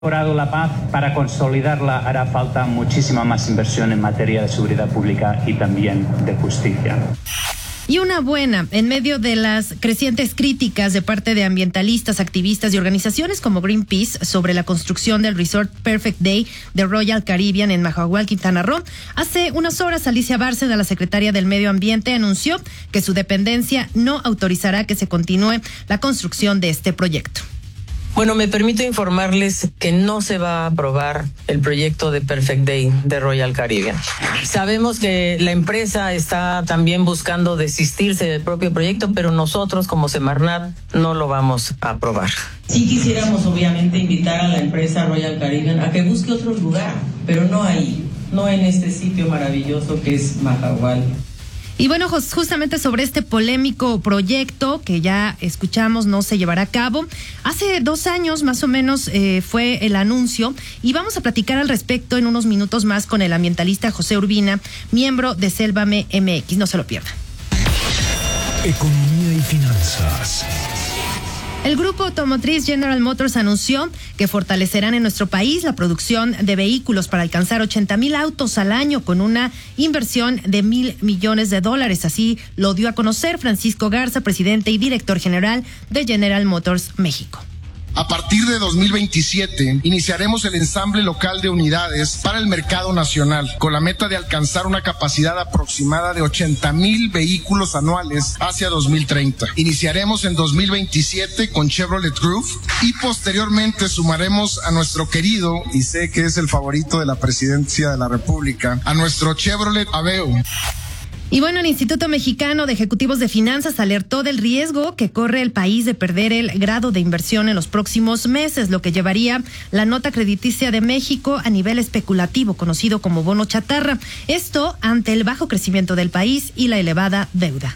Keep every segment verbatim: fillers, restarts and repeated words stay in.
La paz, para consolidarla hará falta muchísima más inversión en materia de seguridad pública y también de justicia. Y una buena, en medio de las crecientes críticas de parte de ambientalistas, activistas y organizaciones como Greenpeace sobre la construcción del Resort Perfect Day de Royal Caribbean en Mahahual, Quintana Roo, hace unas horas Alicia Bárcena, la secretaria del Medio Ambiente, anunció que su dependencia no autorizará que se continúe la construcción de este proyecto. Bueno, me permito informarles que no se va a aprobar el proyecto de Perfect Day de Royal Caribbean. Sabemos que la empresa está también buscando desistirse del propio proyecto, pero nosotros como Semarnat no lo vamos a aprobar. Sí quisiéramos obviamente invitar a la empresa Royal Caribbean a que busque otro lugar, pero no ahí, no en este sitio maravilloso que es Mahahual. Y bueno, justamente sobre este polémico proyecto que ya escuchamos no se llevará a cabo, hace dos años más o menos eh, fue el anuncio y vamos a platicar al respecto en unos minutos más con el ambientalista José Urbina, miembro de Sélvame M X. No se lo pierda. Economía y finanzas. El grupo automotriz General Motors anunció que fortalecerán en nuestro país la producción de vehículos para alcanzar ochenta mil autos al año con una inversión de mil millones de dólares. Así lo dio a conocer Francisco Garza, presidente y director general de General Motors México. A partir de dos mil veintisiete, iniciaremos el ensamble local de unidades para el mercado nacional, con la meta de alcanzar una capacidad aproximada de ochenta mil vehículos anuales hacia dos mil treinta. Iniciaremos en dos mil veintisiete con Chevrolet Groove y posteriormente sumaremos a nuestro querido, y sé que es el favorito de la presidencia de la República, a nuestro Chevrolet Aveo. Y bueno, el Instituto Mexicano de Ejecutivos de Finanzas alertó del riesgo que corre el país de perder el grado de inversión en los próximos meses, lo que llevaría la nota crediticia de México a nivel especulativo, conocido como bono chatarra. Esto ante el bajo crecimiento del país y la elevada deuda.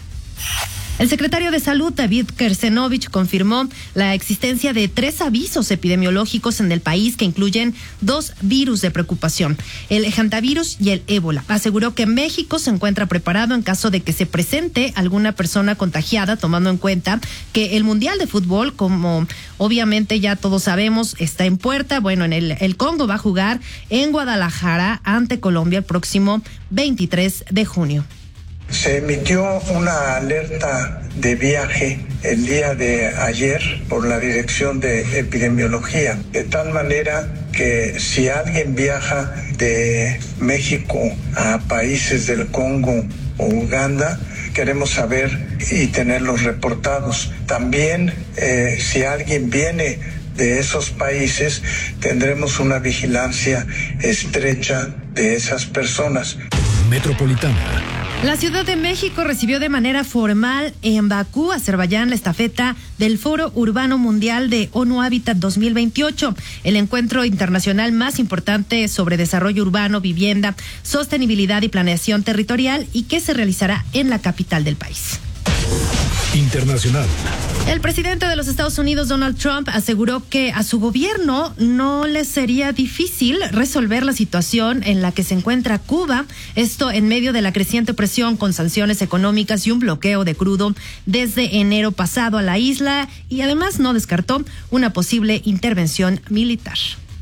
El secretario de Salud, David Kersenovich, confirmó la existencia de tres avisos epidemiológicos en el país que incluyen dos virus de preocupación, el hantavirus y el ébola. Aseguró que México se encuentra preparado en caso de que se presente alguna persona contagiada, tomando en cuenta que el Mundial de Fútbol, como obviamente ya todos sabemos, está en puerta. Bueno, en el, el Congo va a jugar en Guadalajara ante Colombia el próximo veintitrés de junio. Se emitió una alerta de viaje el día de ayer por la Dirección de Epidemiología, de tal manera que si alguien viaja de México a países del Congo o Uganda, queremos saber y tenerlos reportados. También eh, si alguien viene de esos países, tendremos una vigilancia estrecha de esas personas. Metropolitana. La Ciudad de México recibió de manera formal en Bakú, Azerbaiyán, la estafeta del Foro Urbano Mundial de ONU Habitat dos mil veintiocho, el encuentro internacional más importante sobre desarrollo urbano, vivienda, sostenibilidad y planeación territorial, y que se realizará en la capital del país. Internacional. El presidente de los Estados Unidos, Donald Trump, aseguró que a su gobierno no le sería difícil resolver la situación en la que se encuentra Cuba, esto en medio de la creciente presión con sanciones económicas y un bloqueo de crudo desde enero pasado a la isla, y además no descartó una posible intervención militar.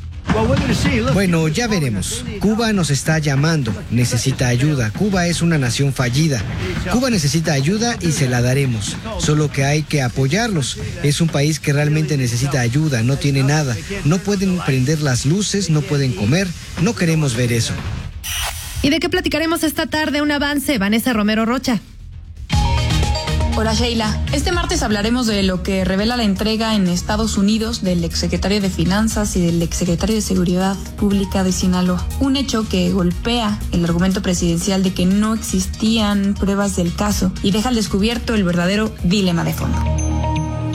Bueno, ya veremos. Cuba nos está llamando, necesita ayuda. Cuba es una nación fallida. Cuba necesita ayuda y se la daremos. Solo que hay que apoyarlos. Es un país que realmente necesita ayuda, no tiene nada. No pueden prender las luces, no pueden comer. No queremos ver eso. ¿Y de qué platicaremos esta tarde? Un avance, Vanessa Romero Rocha. Hola Sheila, este martes hablaremos de lo que revela la entrega en Estados Unidos del exsecretario de Finanzas y del exsecretario de Seguridad Pública de Sinaloa. Un hecho que golpea el argumento presidencial de que no existían pruebas del caso y deja al descubierto el verdadero dilema de fondo.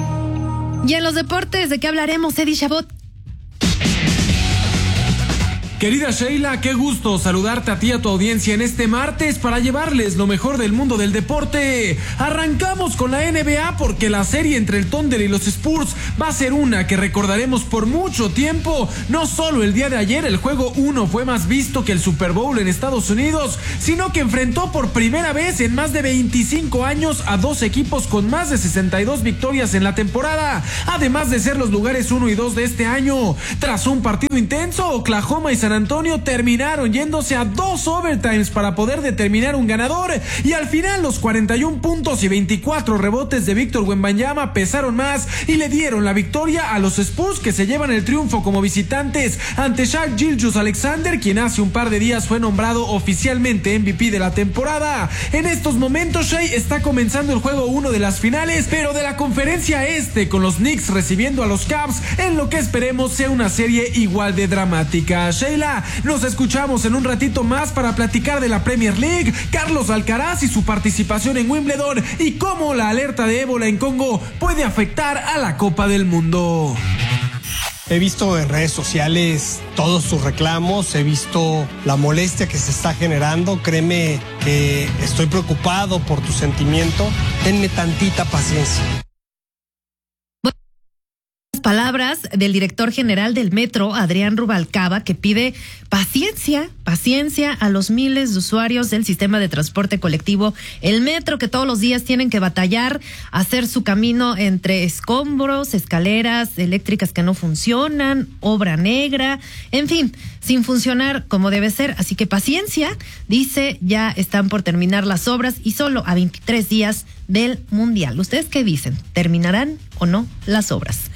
Y en los deportes, ¿de qué hablaremos, Eddie Chabot? Querida Sheila, qué gusto saludarte a ti y a tu audiencia en este martes para llevarles lo mejor del mundo del deporte. Arrancamos con la N B A porque la serie entre el Thunder y los Spurs va a ser una que recordaremos por mucho tiempo. No solo el día de ayer el juego uno fue más visto que el Super Bowl en Estados Unidos, sino que enfrentó por primera vez en más de veinticinco años a dos equipos con más de sesenta y dos victorias en la temporada, además de ser los lugares uno y dos de este año. Tras un partido intenso, Oklahoma y San Antonio terminaron yéndose a dos overtimes para poder determinar un ganador, y al final los cuarenta y un puntos y veinticuatro rebotes de Víctor Wembanyama pesaron más y le dieron la victoria a los Spurs, que se llevan el triunfo como visitantes ante Shai Gilgeous-Alexander, quien hace un par de días fue nombrado oficialmente M V P de la temporada. En estos momentos Shai está comenzando el juego uno de las finales, pero de la conferencia este, con los Knicks recibiendo a los Cavs en lo que esperemos sea una serie igual de dramática. Sheila, nos escuchamos en un ratito más para platicar de la Premier League, Carlos Alcaraz y su participación en Wimbledon y cómo la alerta de ébola en Congo puede afectar a la Copa del Mundo. He visto en redes sociales todos sus reclamos, he visto la molestia que se está generando. Créeme que estoy preocupado por tu sentimiento. Tenme tantita paciencia. Palabras del director general del Metro, Adrián Rubalcaba, que pide paciencia, paciencia a los miles de usuarios del sistema de transporte colectivo, el Metro, que todos los días tienen que batallar, hacer su camino entre escombros, escaleras eléctricas que no funcionan, obra negra, en fin, sin funcionar como debe ser. Así que paciencia, dice, ya están por terminar las obras y solo a veintitrés días del Mundial. ¿Ustedes qué dicen? ¿Terminarán o no las obras?